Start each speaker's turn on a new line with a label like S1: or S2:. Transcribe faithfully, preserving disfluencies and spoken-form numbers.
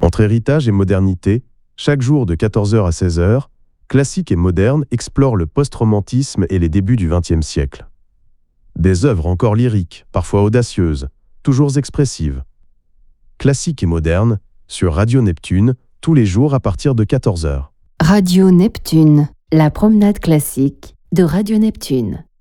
S1: Entre héritage et modernité, chaque jour de quatorze heures à seize heures, Classique et moderne explorent le post-romantisme et les débuts du vingtième siècle. Des œuvres encore lyriques, parfois audacieuses, toujours expressives. Classique et moderne, sur Radio Neptune, tous les jours à partir de quatorze heures.
S2: Radio Neptune, la promenade classique de Radio Neptune.